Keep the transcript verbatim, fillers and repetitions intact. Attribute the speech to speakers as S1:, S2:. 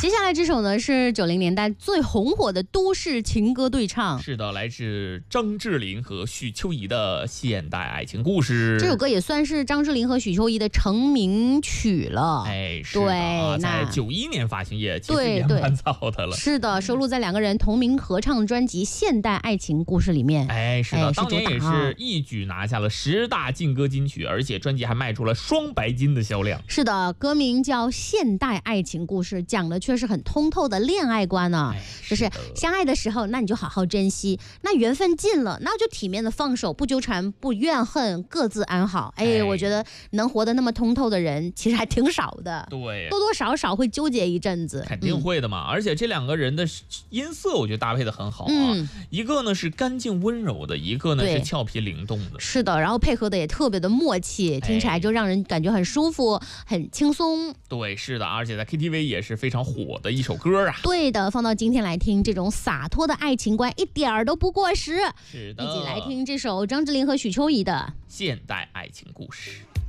S1: 接下来这首呢是九零年代最红火的都市情歌对唱，
S2: 是的，来自张智霖和许秋怡的现代爱情故事。
S1: 这首歌也算是张智霖和许秋怡的成名曲了。
S2: 哎，是的，对，在九一年发行，也其实也蛮早的了。
S1: 是的，收录在两个人同名合唱专辑《现代爱情故事》里面。
S2: 哎，是的，哎、当年也是一举拿下了十大劲歌金曲，而且专辑还卖出了双白金的销量。
S1: 是的，歌名叫《现代爱情故事》，讲的却是很通透的恋爱观呢、啊哎。就是相爱的时候，那你就好好珍惜；那缘分尽了，那就体面的放手，不纠缠，不怨恨，各自安好。哎，哎我觉得能活得那么通透的人，其实还挺少的。
S2: 对，
S1: 多多少少会纠结一阵子，
S2: 肯定会的嘛。嗯、而且这两个人的音色，我觉得搭配的很好啊。嗯、一个呢是干净温柔的，一个呢是俏皮灵动的。
S1: 是的，然后配合的也特别的默契，听起来就让人感觉很舒服、哎、很轻松。
S2: 对，是的，而且在 K T V 也是非常火的一首歌啊。
S1: 对的，放到今天来听，这种洒脱的爱情观一点儿都不过时。
S2: 是的，
S1: 一起来听这首张智霖和许秋怡的
S2: 《现代爱情故事》。